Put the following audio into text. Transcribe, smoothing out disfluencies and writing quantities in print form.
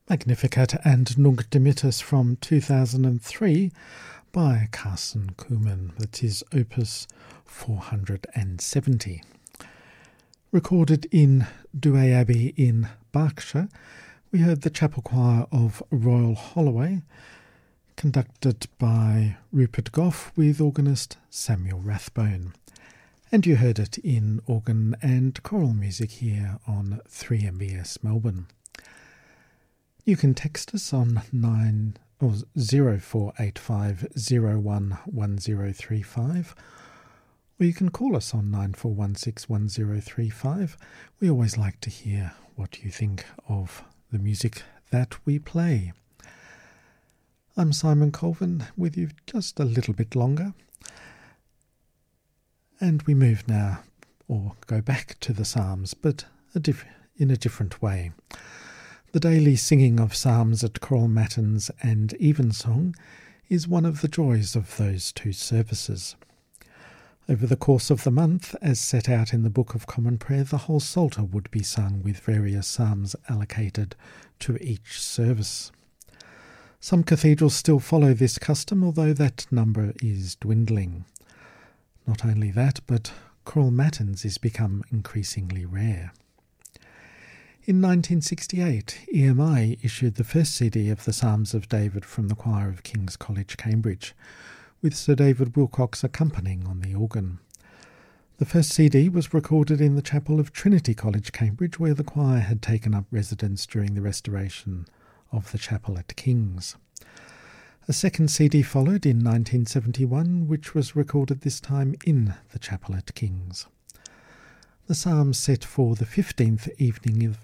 Magnificat and Nunc Dimittis from 2003 by Carsten Kuhlmann. That is Opus 470. Recorded in Douay Abbey in Berkshire, we heard the chapel choir of Royal Holloway, conducted by Rupert Gough with organist Samuel Rathbone. And you heard it in organ and choral music here on 3MBS Melbourne. You can text us on 0485 011035, or you can call us on 94161035. We always like to hear what you think of the music that we play. I'm Simon Colvin with you just a little bit longer. And we move now, or go back to the Psalms, but in a different way. The daily singing of psalms at choral matins and evensong is one of the joys of those two services. Over the course of the month, as set out in the Book of Common Prayer, the whole Psalter would be sung with various psalms allocated to each service. Some cathedrals still follow this custom, although that number is dwindling. Not only that, but choral matins is become increasingly rare. In 1968, EMI issued the first CD of the Psalms of David from the choir of King's College, Cambridge, with Sir David Wilcox accompanying on the organ. The first CD was recorded in the chapel of Trinity College, Cambridge, where the choir had taken up residence during the restoration of the chapel at King's. A second CD followed in 1971, which was recorded this time in the chapel at King's. The psalms set for the 15th evening